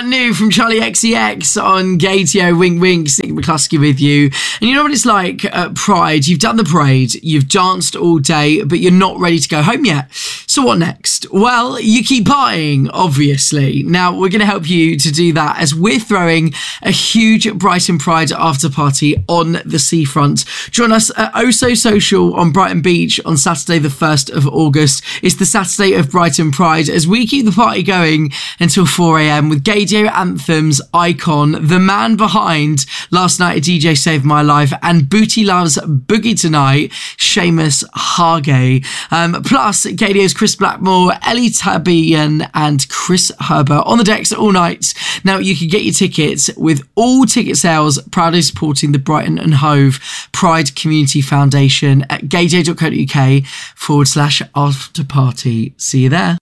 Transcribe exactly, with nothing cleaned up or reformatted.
brand new from Charlie X C X on Gatio, wink wink, Nick McCluskey with you. And you know what it's like at Pride? You've done the parade, you've danced all day, but you're not ready to go home yet. So what next? Well, you keep partying, obviously. Now, we're going to help you to do that as we're throwing a huge Brighton Pride after party on the seafront. Join us at Oh So Social on Brighton Beach on Saturday the first of August. It's the Saturday of Brighton Pride as we keep the party going until four a.m. with Gaydio Anthems icon, the man behind Last Night a D J Saved My Life and Booty Loves Boogie Tonight, Seamus Hargay. Um, plus, Gaydio's Chris Blackmore, Ellie Tabian and Chris Herbert on the decks all night. Now, you can get your tickets with all ticket sales proudly supporting the Brighton and Hove Pride Community Foundation at gaydio.co.uk forward slash after party. See you there.